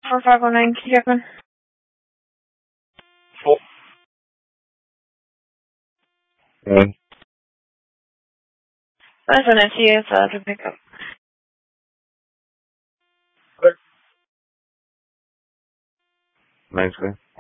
4509, Jackman. Full. That's an SES to pick up. Nice, good.